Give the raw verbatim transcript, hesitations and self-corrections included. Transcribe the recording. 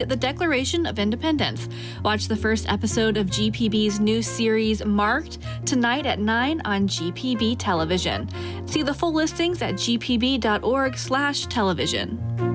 the Declaration of Independence. Watch the first episode of G P B's new series, Marked, tonight at nine on G P B Television. See the full listings at g p b dot org slash television.